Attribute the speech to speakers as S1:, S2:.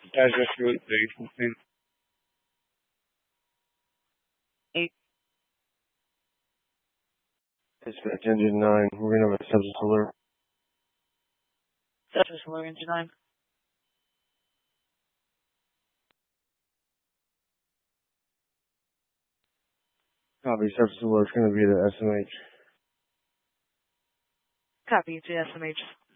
S1: Dispatch route 3.
S2: 8.
S3: Dispatch engine 9. We're going to have a substance alert.
S2: Substance alert, engine 9.
S3: Copy. Substance alert is going to be the SMH.
S2: Copy to SMH.